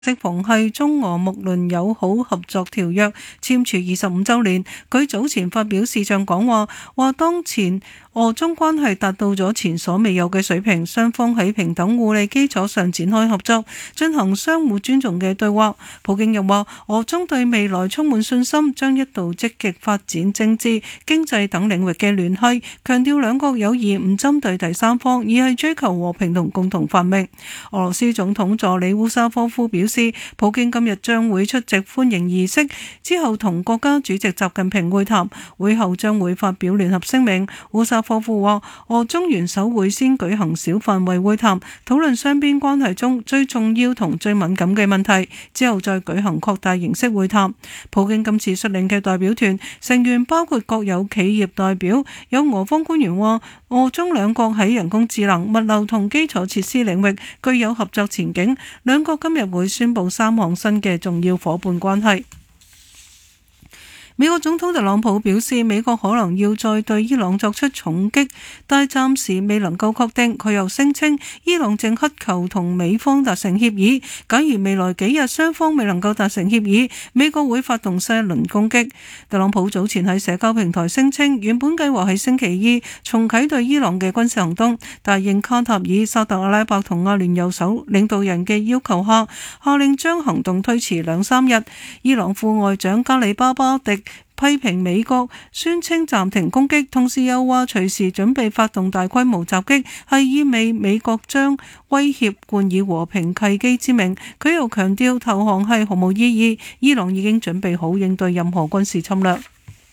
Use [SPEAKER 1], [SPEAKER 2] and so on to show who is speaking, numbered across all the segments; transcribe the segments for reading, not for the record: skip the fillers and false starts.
[SPEAKER 1] 適逢係中俄睦鄰友好合作條約簽署25週年，佢早前發表視像講話，話當前俄中關係達到咗前所未有嘅水平，雙方喺平等互利基礎上展開合作，進行相互尊重嘅對話。普京又話，俄中對未來充滿信心，將一度積極發展政治、經濟等領域嘅聯繫，強調兩國友誼唔針對第三方，而係追求和平同共同繁榮。俄羅斯總統助理烏沙科夫表示，普京今日將會出席歡迎儀式，之後同國家主席習近平會談，會後將會發表聯合聲明。烏沙科夫話，俄中元首會先舉行小範圍會談，討論雙邊關係中最重要同最敏感嘅問題，之後再舉行擴大形式會談。普京今次率領嘅代表團成員包括國有企業代表，有俄方官員話，俄中兩國喺人工智能、物流同基礎設施領域具有合作前景，兩國今日會宣布3項新嘅重要夥伴關係。美國總統特朗普表示，美國可能要再對伊朗作出重擊，但暫時未能夠確定。佢又聲稱，伊朗正乞求同美方達成協議，假如未來幾日雙方未能夠達成協議，美國會發動新一輪攻擊。特朗普早前喺社交平台聲稱，原本計劃喺星期二重啟對伊朗嘅軍事行動，但應卡塔爾、沙特阿拉伯同阿聯酋首領導人嘅要求下，下令將行動推遲2-3日。伊朗副外長加里巴巴迪批評美國宣稱暫停攻擊，同時又話隨時準備發動大規模襲擊，係意味美國將威脅冠以和平契機之名。佢又強調投降係毫無意義，伊朗已經準備好應對任何軍事侵略。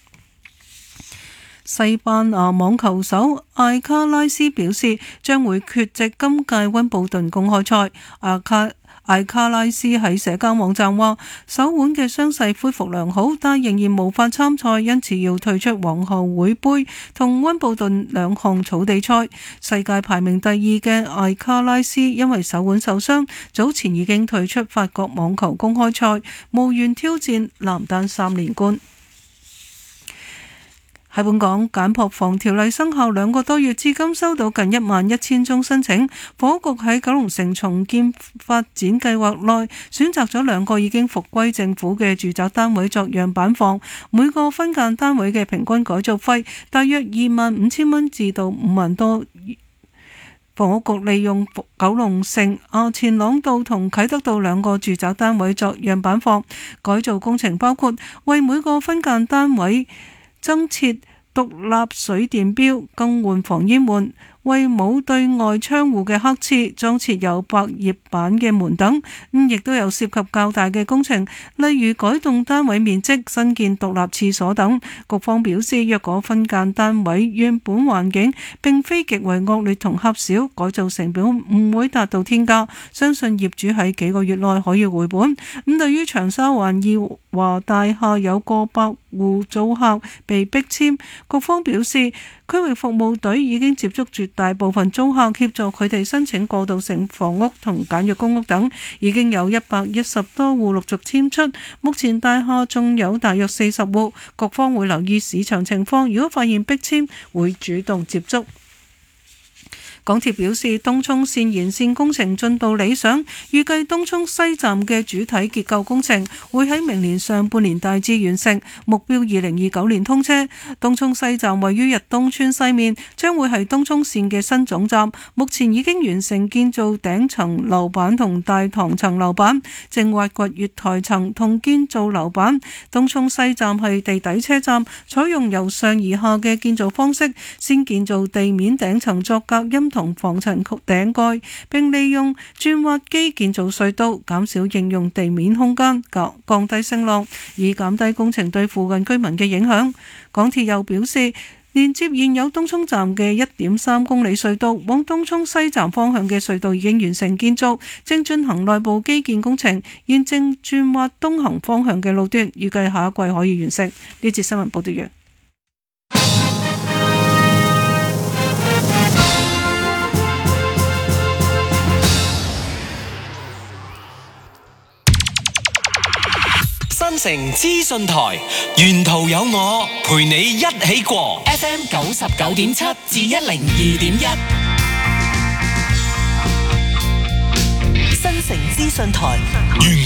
[SPEAKER 1] 西班牙網球手艾卡拉斯表示將會缺席今屆溫布頓公開賽。艾卡拉斯喺社交網站話，手腕嘅傷勢恢復良好，但仍然無法參賽，因此要退出皇后會杯同溫布頓2項草地賽。世界排名第2嘅艾卡拉斯因為手腕受傷，早前已經退出法國網球公開賽，無緣挑戰男單3連冠。喺本港，簡樸房條例生效2個多月，至今收到近11000宗申請。房屋局喺九龍城重建發展計劃內選擇咗2個已經復歸政府嘅住宅單位作樣板房，每個分間單位嘅平均改造費大約25,000蚊至到5萬多。房屋局利用九龍城、衙前塱道同啟德道2個住宅單位作樣板房，改造工程包括為每個分間單位增設獨立水電錶，更換防煙門，為冇對外窗戶嘅黑廁裝設有百葉板嘅門等。亦都有涉及較大嘅工程，例如改動單位面積、新建獨立廁所等。局方表示，若果分間單位原本環境並非極為惡劣同狹小，改造成本唔會達到天價，相信業主喺幾個月內可以回本。對於長沙灣耀華大廈有過百戶租客被逼遷，局方表示，區域服務隊已經接觸絕大部分租客，協助佢哋申請過渡性房屋同簡約公屋等，已經有110多戶陸續遷出。目前大廈仲有大約40戶，局方會留意市場情況，如果發現逼遷，會主動接觸。港鐵表示，東涌綫延綫工程進度理想，預計東涌西站嘅主體結構工程會喺明年上半年大致完成，目標2029年通車。東涌西站位於日東村西面，將會係東涌綫嘅新總站，目前已經完成建造頂層樓板同大堂層樓板，正挖掘月台層同建造樓板。東涌西站係地底車站，採用由上而下嘅建造方式，先建造地面頂層作隔音同防塵頂蓋，並利用鑽挖機建造隧道，減少應用地面空間，降低聲浪，以減低工程對附近居民嘅影響。港鐵又表示，連接現有東涌站嘅1.3公里隧道往東涌西站方向嘅隧道已經完成建造，正進行內部基建工程，現正鑽挖東行方向嘅路段，預計下一季可以完成。呢節新聞報道完。
[SPEAKER 2] 新城資訊台，沿途有我陪你一起過 FM 99.7至102.1。新城資
[SPEAKER 3] 資訊台。